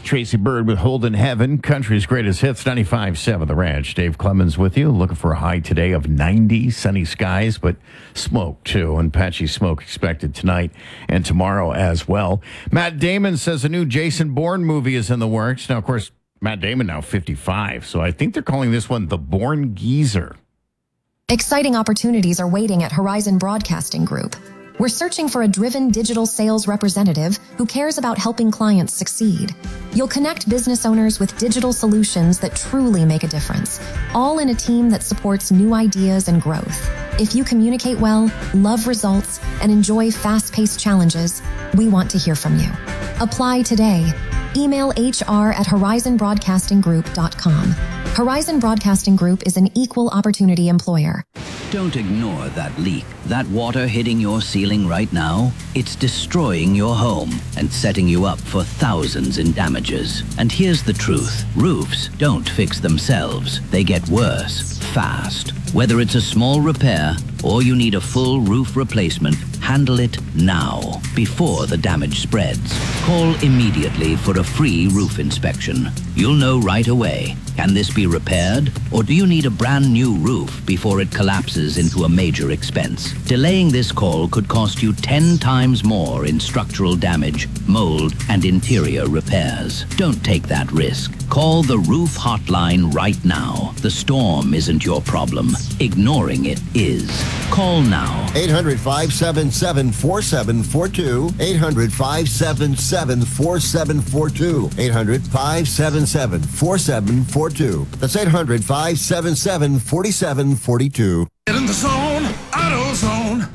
Tracy Bird with Holden Heaven, country's greatest hits, 95.7 The Ranch. Dave Clemens with you, looking for a high today of 90, sunny skies, but smoke too, and patchy smoke expected tonight and tomorrow as well. Matt Damon says a new Jason Bourne movie is in the works. Now, of course, Matt Damon now 55, so I think they're calling this one The Bourne Geezer. Exciting opportunities are waiting at Horizon Broadcasting Group. We're searching for a driven digital sales representative who cares about helping clients succeed. You'll connect business owners with digital solutions that truly make a difference, all in a team that supports new ideas and growth. If you communicate well, love results, and enjoy fast-paced challenges, we want to hear from you. Apply today. Email hr@horizonbroadcastinggroup.com. Horizon Broadcasting Group is an equal opportunity employer. Don't ignore that leak. That water hitting your ceiling right now, it's destroying your home and setting you up for thousands in damages. And here's the truth. Roofs don't fix themselves. They get worse, fast. Whether it's a small repair or you need a full roof replacement, handle it now, before the damage spreads. Call immediately for a free roof inspection. You'll know right away. Can this be repaired? Or do you need a brand new roof before it collapses into a major expense? Delaying this call could cost you 10 times more in structural damage, mold, and interior repairs. Don't take that risk. Call the roof hotline right now. The storm isn't your problem. Ignoring it is. Call now. 800-577-4742. 800-577-4742. 800-577-4742. That's 800-577-4742. Get in the zone, AutoZone.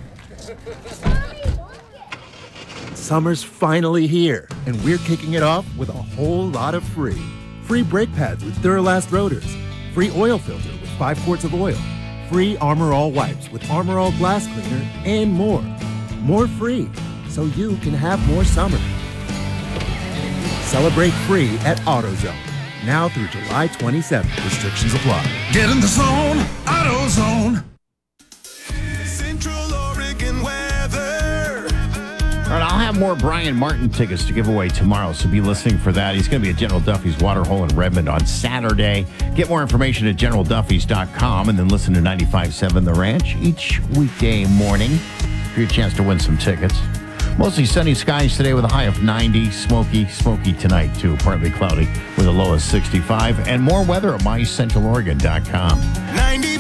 Summer's finally here, and we're kicking it off with a whole lot of free. Free brake pads with Duralast rotors. Free oil filter with 5 quarts of oil. Free Armor All wipes with Armor All glass cleaner, and more. More free, so you can have more summer. Celebrate free at AutoZone. Now through July 27th. Restrictions apply. Get in the zone, AutoZone. Central Oregon weather. All right, I'll have more Brian Martin tickets to give away tomorrow, so be listening for that. He's going to be at General Duffy's Waterhole in Redmond on Saturday. Get more information at generalduffys.com and then listen to 95.7 The Ranch each weekday morning for your chance to win some tickets. Mostly sunny skies today with a high of 90. Smoky tonight, too. Partly cloudy with a low of 65. And more weather at mycentraloregon.com. 90.